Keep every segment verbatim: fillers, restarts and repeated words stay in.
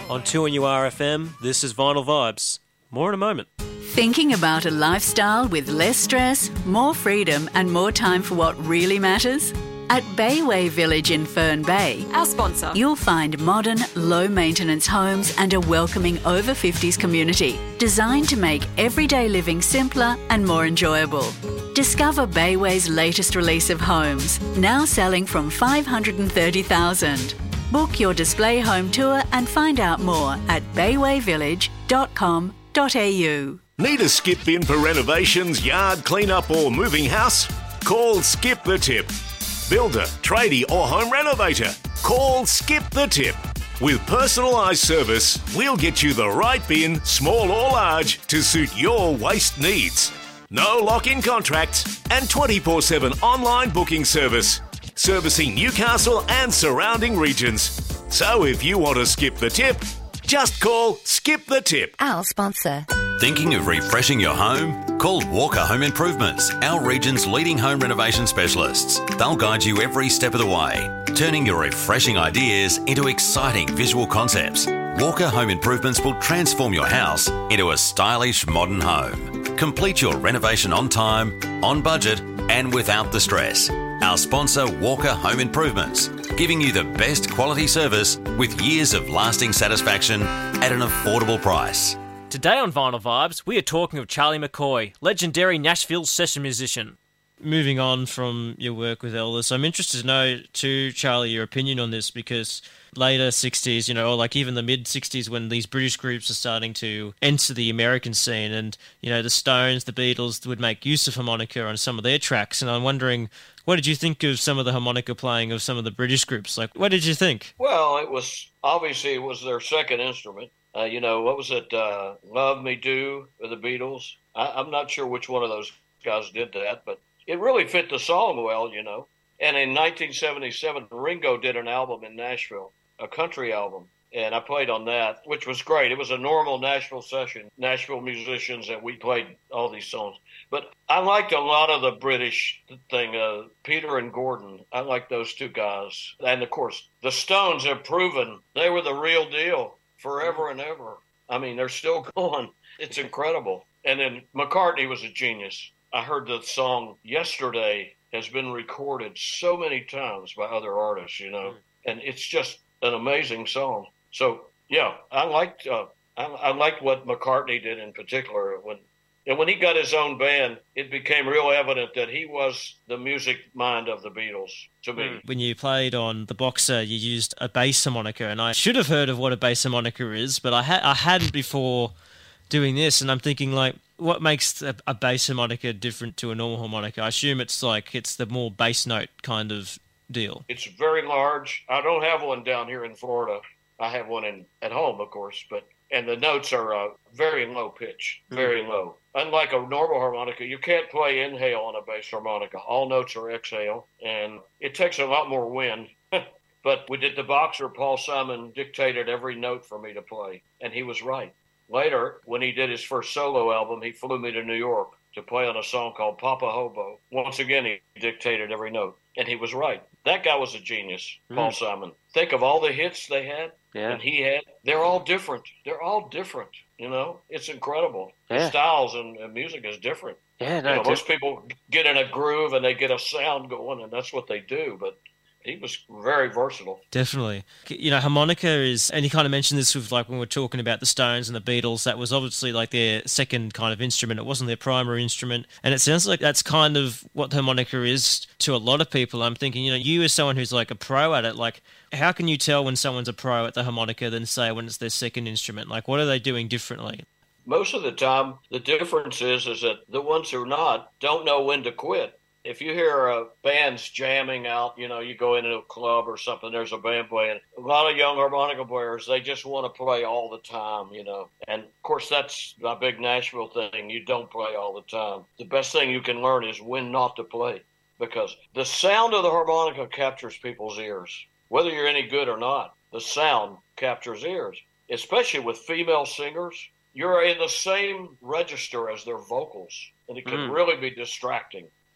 On two N U R F M, this is Vinyl Vibes. More in a moment. Thinking about a lifestyle with less stress, more freedom and more time for what really matters? At Bayway Village in Fern Bay, our sponsor, you'll find modern, low-maintenance homes and a welcoming over fifties community designed to make everyday living simpler and more enjoyable. Discover Bayway's latest release of homes, now selling from five hundred thirty thousand dollars. Book your display home tour and find out more at bayway village dot com dot a u. Need a skip in for renovations, yard clean-up or moving house? Call Skip the Tip. Builder, tradie or home renovator, call Skip the Tip. With personalised service, we'll get you the right bin, small or large, to suit your waste needs. No lock-in contracts and twenty-four seven online booking service, servicing Newcastle and surrounding regions. So if you want to skip the tip, just call Skip the Tip. Our sponsor. Thinking of refreshing your home? Call Walker Home Improvements, our region's leading home renovation specialists. They'll guide you every step of the way, turning your refreshing ideas into exciting visual concepts. Walker Home Improvements will transform your house into a stylish modern home. Complete your renovation on time, on budget, and without the stress. Our sponsor, Walker Home Improvements, giving you the best quality service with years of lasting satisfaction at an affordable price. Today on Vinyl Vibes, we are talking of Charlie McCoy, legendary Nashville session musician. Moving on from your work with Elvis, I'm interested to know, too, Charlie, your opinion on this, because later sixties, you know, or like even the mid-sixties when these British groups are starting to enter the American scene, and, you know, the Stones, the Beatles would make use of harmonica on some of their tracks, and I'm wondering, what did you think of some of the harmonica playing of some of the British groups? Like, what did you think? Well, it was, obviously, it was their second instrument. Uh, you know, what was it, uh, Love Me Do, with the Beatles? I, I'm not sure which one of those guys did that, but it really fit the song well, you know. And in nineteen seventy-seven, Ringo did an album in Nashville, a country album, and I played on that, which was great. It was a normal Nashville session, Nashville musicians, and we played all these songs. But I liked a lot of the British thing, uh, Peter and Gordon. I liked those two guys. And, of course, the Stones have proven they were the real deal forever and ever. I mean, they're still going. It's incredible. And then McCartney was a genius. I heard the song Yesterday has been recorded so many times by other artists, you know, and it's just an amazing song. So, yeah, I liked uh, I, I liked what McCartney did in particular. When and when he got his own band, it became real evident that he was the music mind of the Beatles to me. When you played on The Boxer, you used a bass harmonica, and I should have heard of what a bass harmonica is, but I, ha- I hadn't before doing this, and I'm thinking, like, what makes a, a bass harmonica different to a normal harmonica? I assume it's like it's the more bass note kind of deal. It's very large. I don't have one down here in Florida. I have one in at home, of course, but and the notes are uh, very low pitch, very mm. low. Unlike a normal harmonica, you can't play inhale on a bass harmonica. All notes are exhale, and it takes a lot more wind. But we did The Boxer. Paul Simon dictated every note for me to play, and he was right. Later, when he did his first solo album, he flew me to New York to play on a song called Papa Hobo. Once again, he dictated every note, and he was right. That guy was a genius, mm. Paul Simon. Think of all the hits they had, yeah. and he had. They're all different. They're all different, you know? It's incredible. Yeah. Styles and, and music is different. Yeah, no, you know, most people get in a groove and they get a sound going, and that's what they do, but he was very versatile. Definitely. You know, harmonica is, and you kind of mentioned this with like when we're talking about the Stones and the Beatles, that was obviously like their second kind of instrument. It wasn't their primary instrument. And it sounds like that's kind of what the harmonica is to a lot of people. I'm thinking, you know, you as someone who's like a pro at it, like how can you tell when someone's a pro at the harmonica than say when it's their second instrument? Like what are they doing differently? Most of the time, the difference is, is that the ones who are not don't know when to quit. If you hear uh, bands jamming out, you know, you go into a club or something, there's a band playing. A lot of young harmonica players, they just want to play all the time, you know. And, of course, that's my big Nashville thing. You don't play all the time. The best thing you can learn is when not to play, because the sound of the harmonica captures people's ears. Whether you're any good or not, the sound captures ears, especially with female singers. You're in the same register as their vocals, and it can mm. really be distracting.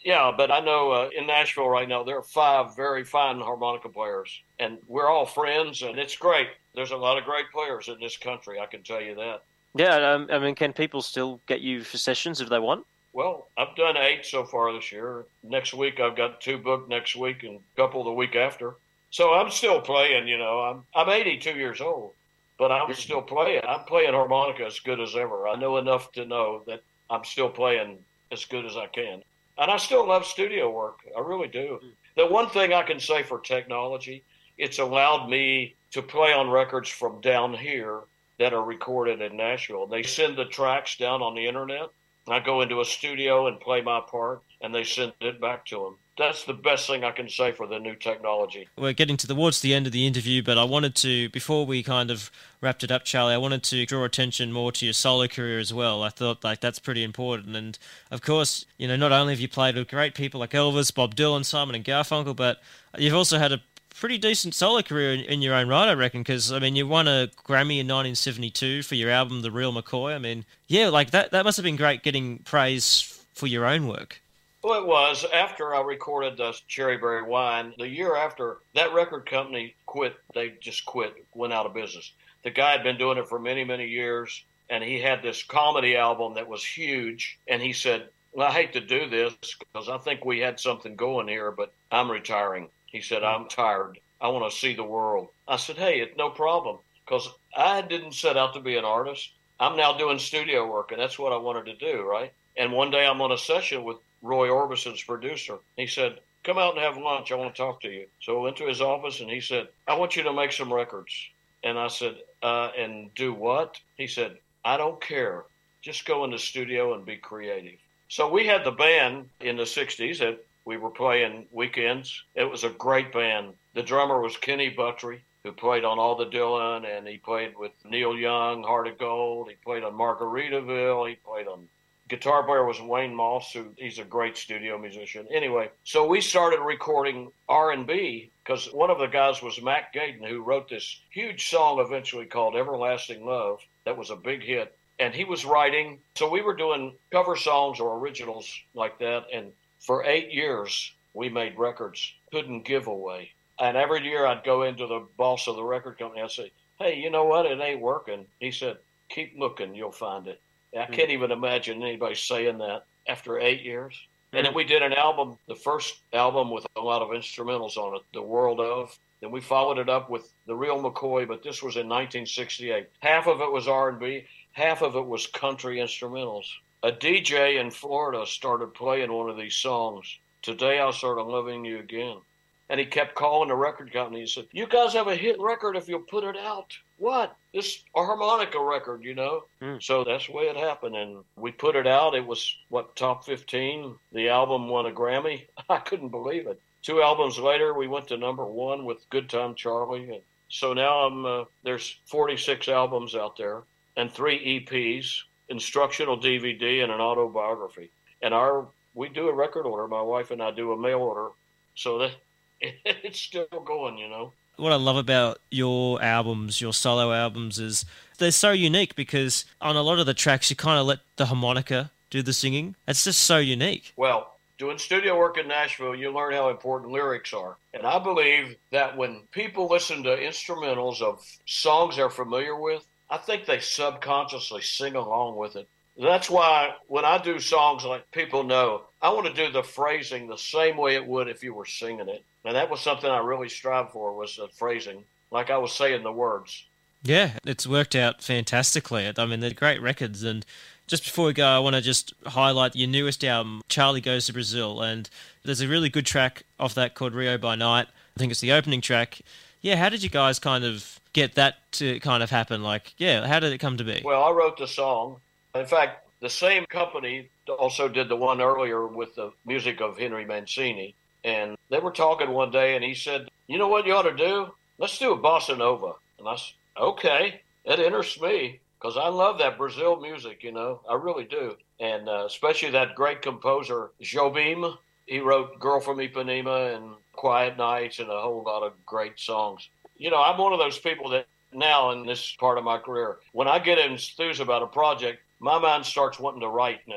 Yeah, but I know uh, in Nashville right now, there are five very fine harmonica players, and we're all friends, and it's great. There's a lot of great players in this country, I can tell you that. Yeah, um, I mean, can people still get you for sessions if they want? Well, I've done eight so far this year. Next week, I've got two booked next week and a couple the week after. So I'm still playing, you know. I'm I'm eighty-two years old, but I'm still playing. I'm playing harmonica as good as ever. I know enough to know that I'm still playing as good as I can. And I still love studio work. I really do. The one thing I can say for technology, it's allowed me to play on records from down here that are recorded in Nashville. They send the tracks down on the internet. I go into a studio and play my part, and they send it back to them. That's the best thing I can say for the new technology. We're getting towards the end of the interview, but I wanted to, before we kind of wrapped it up, Charlie, I wanted to draw attention more to your solo career as well. I thought like that's pretty important. And of course, you know, not only have you played with great people like Elvis, Bob Dylan, Simon and Garfunkel, but you've also had a pretty decent solo career in, in your own right, I reckon, because, I mean, you won a Grammy in nineteen seventy-two for your album, The Real McCoy. I mean, yeah, like that, that must have been great getting praise for your own work. Well, it was. After I recorded the Cherry Berry Wine, the year after, that record company quit. They just quit, went out of business. The guy had been doing it for many, many years, and he had this comedy album that was huge, and he said, well, I hate to do this because I think we had something going here, but I'm retiring. He said, I'm tired. I want to see the world. I said, hey, it's no problem, because I didn't set out to be an artist. I'm now doing studio work, and that's what I wanted to do, right? And one day I'm on a session with Roy Orbison's producer. He said, come out and have lunch. I want to talk to you. So I went to his office, and he said, I want you to make some records. And I said, uh, and do what? He said, I don't care. Just go in the studio and be creative. So we had the band in the sixties that we were playing weekends. It was a great band. The drummer was Kenny Buttry, who played on all the Dylan, and he played with Neil Young, Heart of Gold. He played on Margaritaville. He played on... Guitar player was Wayne Moss, who he's a great studio musician. Anyway, so we started recording R and B because one of the guys was Mac Gaden, who wrote this huge song eventually called Everlasting Love. That was a big hit. And he was writing. So we were doing cover songs or originals like that. And for eight years, we made records, couldn't give away. And every year I'd go into the boss of the record company. I'd say, hey, you know what? It ain't working. He said, keep looking. You'll find it. I can't even imagine anybody saying that after eight years. And then we did an album, the first album with a lot of instrumentals on it, The World Of. Then we followed it up with The Real McCoy, but this was in nineteen sixty-eight. Half of it was R and B, half of it was country instrumentals. A D J in Florida started playing one of these songs, Today I Started Loving You Again. And he kept calling the record company. He said, you guys have a hit record if you'll put it out. What? This a harmonica record, you know? Mm. So that's the way it happened. And we put it out. It was, what, top fifteen? The album won a Grammy. I couldn't believe it. Two albums later, we went to number one with Good Time Charlie. And so now I'm uh, there's forty-six albums out there and three E Ps, instructional D V D, and an autobiography. And our we do a record order. My wife and I do a mail order. So that it's still going, you know. What I love about your albums, your solo albums, is they're so unique because on a lot of the tracks you kind of let the harmonica do the singing. It's just so unique. Well, doing studio work in Nashville, you learn how important lyrics are. And I believe that when people listen to instrumentals of songs they're familiar with, I think they subconsciously sing along with it. That's why when I do songs like people know, I want to do the phrasing the same way it would if you were singing it. And that was something I really strive for, was the phrasing, like I was saying the words. Yeah, it's worked out fantastically. I mean, they're great records. And just before we go, I want to just highlight your newest album, Charlie Goes to Brazil. And there's a really good track off that called Rio by Night. I think it's the opening track. Yeah, how did you guys kind of get that to kind of happen? Like, yeah, how did it come to be? Well, I wrote the song. In fact, the same company also did the one earlier with the music of Henry Mancini. And they were talking one day, and he said, you know what you ought to do? Let's do a bossa nova. And I said, okay, it interests me, because I love that Brazil music, you know. I really do. And uh, especially that great composer, Jobim. He wrote Girl from Ipanema and Quiet Nights and a whole lot of great songs. You know, I'm one of those people that now in this part of my career, when I get enthused about a project, my mind starts wanting to write now.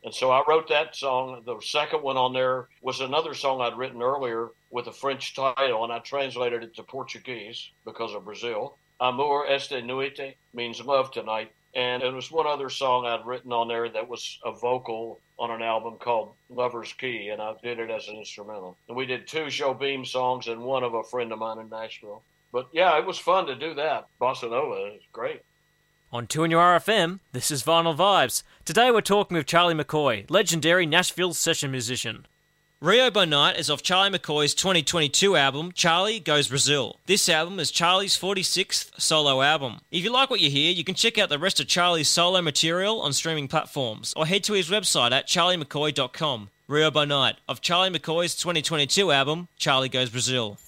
And so I wrote that song. The second one on there was another song I'd written earlier with a French title, and I translated it to Portuguese because of Brazil. Amor esta noite means love tonight. And there was one other song I'd written on there that was a vocal on an album called Lover's Key, and I did it as an instrumental. And we did two Jobim songs and one of a friend of mine in Nashville. But yeah, it was fun to do that. Bossa Nova is great. On two N U R F M, this is Vinyl Vibes. Today we're talking with Charlie McCoy, legendary Nashville session musician. Rio by Night is off Charlie McCoy's twenty twenty-two album, Charlie Goes Brazil. This album is Charlie's forty-sixth solo album. If you like what you hear, you can check out the rest of Charlie's solo material on streaming platforms, or head to his website at charlie mccoy dot com. Rio by Night, of Charlie McCoy's twenty twenty-two album, Charlie Goes Brazil.